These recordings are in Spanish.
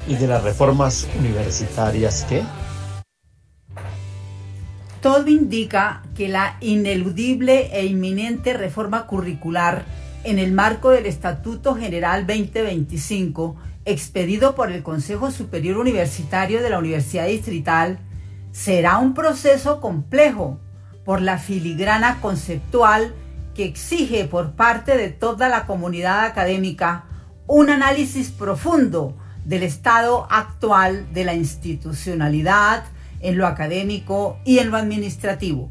y de las reformas universitarias que... Todo indica que la ineludible e inminente reforma curricular en el marco del Estatuto General 2025, expedido por el Consejo Superior Universitario de la Universidad Distrital, será un proceso complejo por la filigrana conceptual que exige por parte de toda la comunidad académica un análisis profundo del estado actual de la institucionalidad en lo académico y en lo administrativo.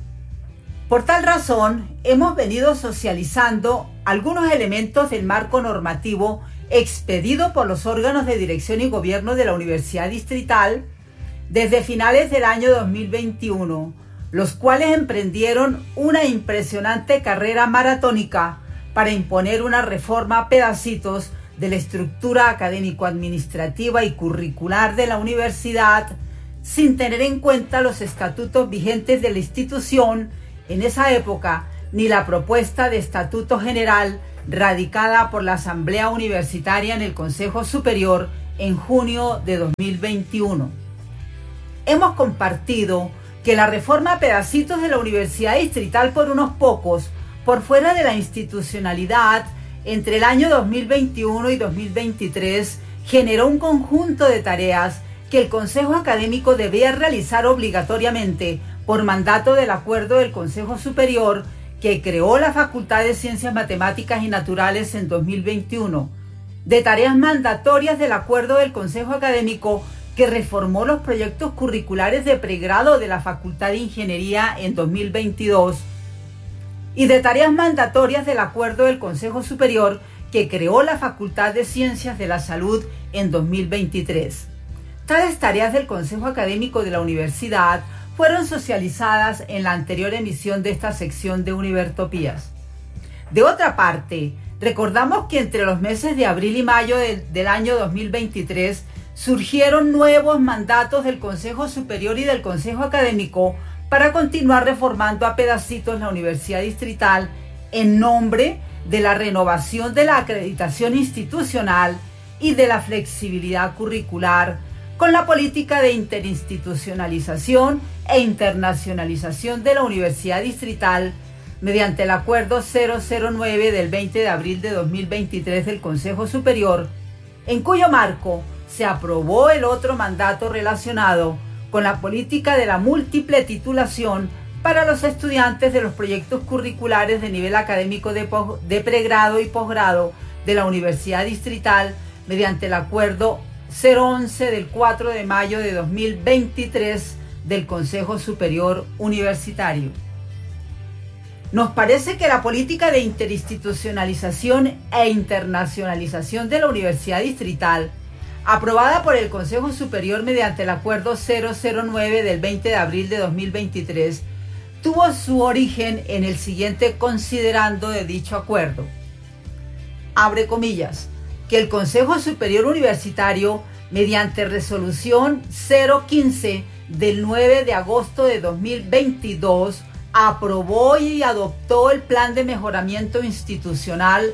Por tal razón, hemos venido socializando algunos elementos del marco normativo expedido por los órganos de dirección y gobierno de la Universidad Distrital desde finales del año 2021, los cuales emprendieron una impresionante carrera maratónica para imponer una reforma a pedacitos de la estructura académico-administrativa y curricular de la universidad, sin tener en cuenta los estatutos vigentes de la institución en esa época, ni la propuesta de estatuto general radicada por la Asamblea Universitaria en el Consejo Superior en junio de 2021. Hemos compartido que la reforma a pedacitos de la Universidad Distrital por unos pocos, por fuera de la institucionalidad, entre el año 2021 y 2023, generó un conjunto de tareas que el Consejo Académico debía realizar obligatoriamente por mandato del acuerdo del Consejo Superior que creó la Facultad de Ciencias Matemáticas y Naturales en 2021, de tareas mandatorias del acuerdo del Consejo Académico que reformó los proyectos curriculares de pregrado de la Facultad de Ingeniería en 2022 y de tareas mandatorias del acuerdo del Consejo Superior que creó la Facultad de Ciencias de la Salud en 2023. Tales tareas del Consejo Académico de la Universidad fueron socializadas en la anterior emisión de esta sección de Univertopías. De otra parte, recordamos que entre los meses de abril y mayo del año 2023 surgieron nuevos mandatos del Consejo Superior y del Consejo Académico para continuar reformando a pedacitos la Universidad Distrital en nombre de la renovación de la acreditación institucional y de la flexibilidad curricular, con la política de interinstitucionalización e internacionalización de la Universidad Distrital mediante el Acuerdo 009 del 20 de abril de 2023 del Consejo Superior, en cuyo marco se aprobó el otro mandato relacionado con la política de la múltiple titulación para los estudiantes de los proyectos curriculares de nivel académico de pregrado y posgrado de la Universidad Distrital mediante el Acuerdo 011 del 4 de mayo de 2023 del Consejo Superior Universitario. Nos parece que la política de interinstitucionalización e internacionalización de la Universidad Distrital, aprobada por el Consejo Superior mediante el Acuerdo 009 del 20 de abril de 2023, tuvo su origen en el siguiente considerando de dicho acuerdo. Abre comillas, que el Consejo Superior Universitario, mediante resolución 015 del 9 de agosto de 2022, aprobó y adoptó el Plan de Mejoramiento Institucional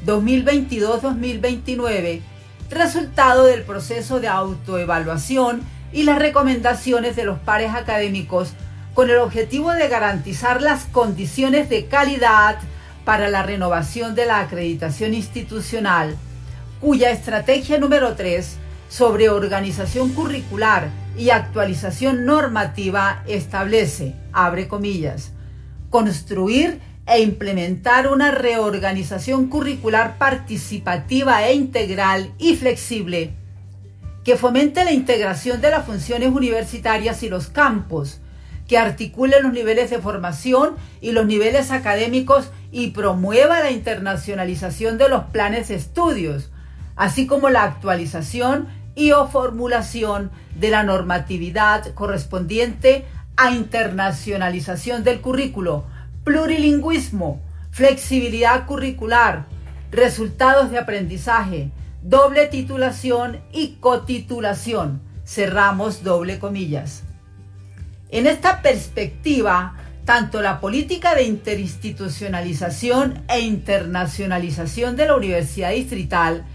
2022-2029, resultado del proceso de autoevaluación y las recomendaciones de los pares académicos, con el objetivo de garantizar las condiciones de calidad para la renovación de la acreditación institucional, cuya estrategia número 3 sobre organización curricular y actualización normativa establece, abre comillas, construir e implementar una reorganización curricular participativa e integral y flexible que fomente la integración de las funciones universitarias y los campos, que articule los niveles de formación y los niveles académicos y promueva la internacionalización de los planes de estudios, así como la actualización y o formulación de la normatividad correspondiente a internacionalización del currículo, plurilingüismo, flexibilidad curricular, resultados de aprendizaje, doble titulación y cotitulación, cerramos doble comillas. En esta perspectiva, tanto la política de interinstitucionalización e internacionalización de la Universidad Distrital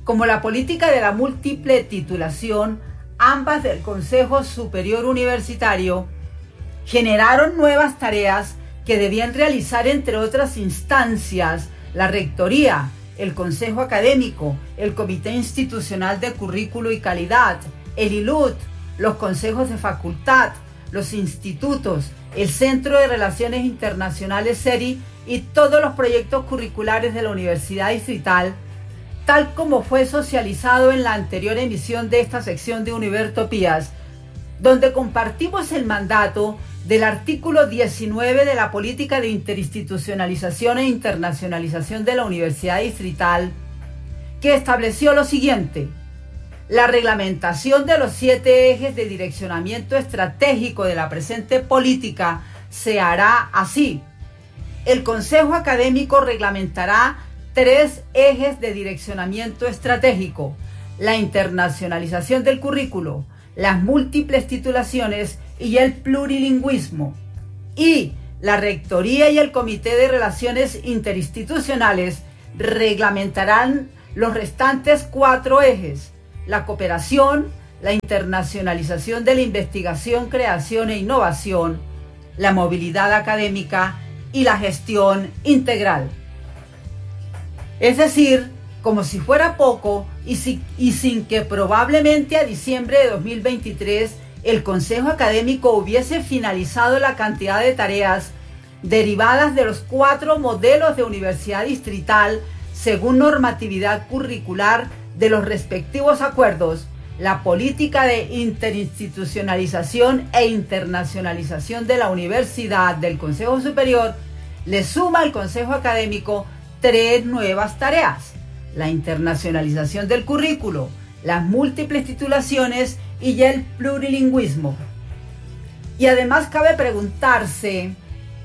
como la política de la múltiple titulación, ambas del Consejo Superior Universitario, generaron nuevas tareas que debían realizar, entre otras instancias, la Rectoría, el Consejo Académico, el Comité Institucional de Currículo y Calidad, el ILUT, los consejos de facultad, los institutos, el Centro de Relaciones Internacionales CERI y todos los proyectos curriculares de la Universidad Distrital, tal como fue socializado en la anterior emisión de esta sección de Univertopías, donde compartimos el mandato del artículo 19 de la Política de Interinstitucionalización e Internacionalización de la Universidad Distrital, que estableció lo siguiente: la reglamentación de los 7 ejes de direccionamiento estratégico de la presente política se hará así. El Consejo Académico reglamentará 3 ejes de direccionamiento estratégico: la internacionalización del currículo, las múltiples titulaciones y el plurilingüismo. Y la Rectoría y el Comité de Relaciones Interinstitucionales reglamentarán los restantes 4 ejes: la cooperación, la internacionalización de la investigación, creación e innovación, la movilidad académica y la gestión integral. Es decir, como si fuera poco y sin que probablemente a diciembre de 2023 el Consejo Académico hubiese finalizado la cantidad de tareas derivadas de los 4 modelos de universidad distrital según normatividad curricular de los respectivos acuerdos, la política de interinstitucionalización e internacionalización de la universidad del Consejo Superior le suma al Consejo Académico 3 nuevas tareas: la internacionalización del currículo, las múltiples titulaciones y el plurilingüismo. Y además cabe preguntarse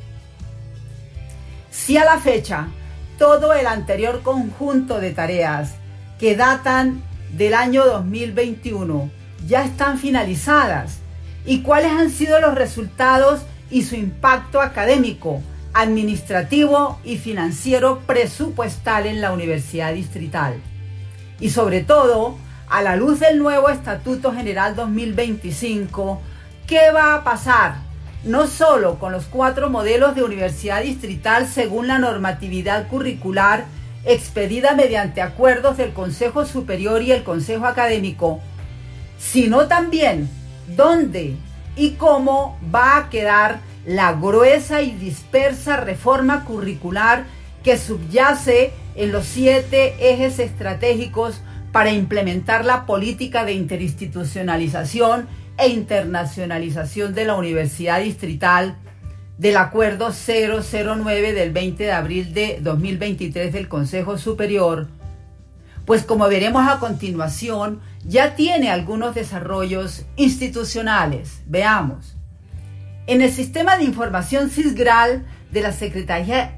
si a la fecha todo el anterior conjunto de tareas que datan del año 2021 ya están finalizadas y cuáles han sido los resultados y su impacto académico, administrativo y financiero presupuestal en la Universidad Distrital. Y sobre todo, a la luz del nuevo Estatuto General 2025, ¿qué va a pasar? No solo con los 4 modelos de universidad distrital según la normatividad curricular expedida mediante acuerdos del Consejo Superior y el Consejo Académico, sino también dónde y cómo va a quedar la gruesa y dispersa reforma curricular que subyace en los 7 ejes estratégicos para implementar la política de interinstitucionalización e internacionalización de la Universidad Distrital del Acuerdo 009 del 20 de abril de 2023 del Consejo Superior, pues como veremos a continuación, ya tiene algunos desarrollos institucionales. Veamos. En el Sistema de Información SISGRAL de la Secretaría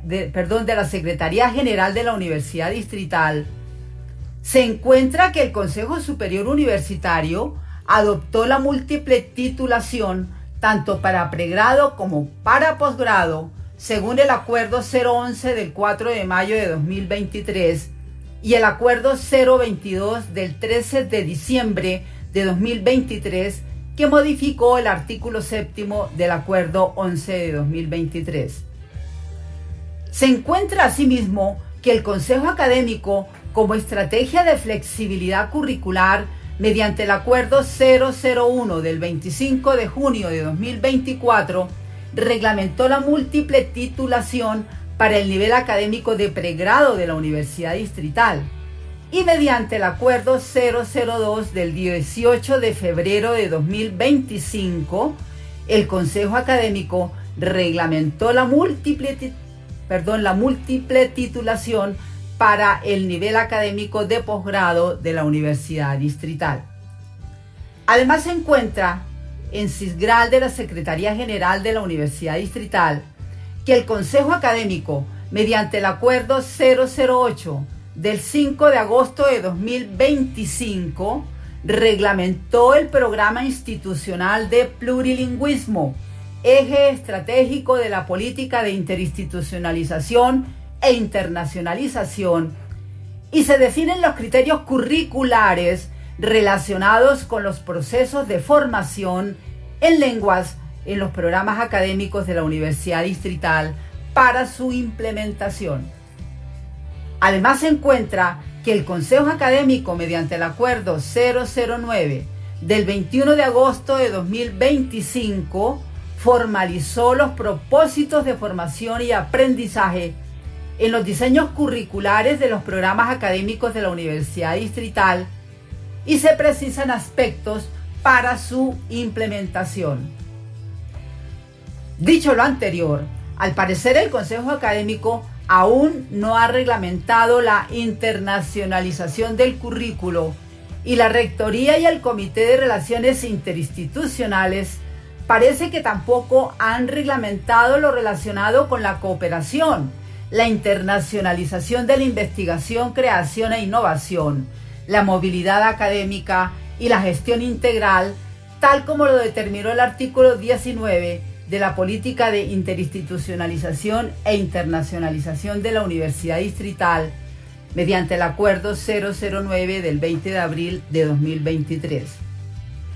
General de la Universidad Distrital, se encuentra que el Consejo Superior Universitario adoptó la múltiple titulación tanto para pregrado como para posgrado, según el Acuerdo 011 del 4 de mayo de 2023 y el Acuerdo 022 del 13 de diciembre de 2023, que modificó el artículo 7º del Acuerdo 11 de 2023. Se encuentra asimismo que el Consejo Académico, como estrategia de flexibilidad curricular, mediante el Acuerdo 001 del 25 de junio de 2024, reglamentó la múltiple titulación para el nivel académico de pregrado de la Universidad Distrital, y mediante el Acuerdo 002 del 18 de febrero de 2025, el Consejo Académico reglamentó la múltiple titulación para el nivel académico de posgrado de la Universidad Distrital. Además, se encuentra en SISGRAL de la Secretaría General de la Universidad Distrital que el Consejo Académico, mediante el Acuerdo 008 del 5 de agosto de 2025, reglamentó el Programa Institucional de Plurilingüismo, eje estratégico de la política de interinstitucionalización e internacionalización, y se definen los criterios curriculares relacionados con los procesos de formación en lenguas en los programas académicos de la Universidad Distrital para su implementación. Además, se encuentra que el Consejo Académico, mediante el Acuerdo 009 del 21 de agosto de 2025, formalizó los propósitos de formación y aprendizaje en los diseños curriculares de los programas académicos de la Universidad Distrital y se precisan aspectos para su implementación. Dicho lo anterior, al parecer el Consejo Académico aún no ha reglamentado la internacionalización del currículo y la Rectoría y el Comité de Relaciones Interinstitucionales parece que tampoco han reglamentado lo relacionado con la cooperación, la internacionalización de la investigación, creación e innovación, la movilidad académica y la gestión integral, tal como lo determinó el artículo 19 de la Política de Interinstitucionalización e Internacionalización de la Universidad Distrital, mediante el Acuerdo 009 del 20 de abril de 2023.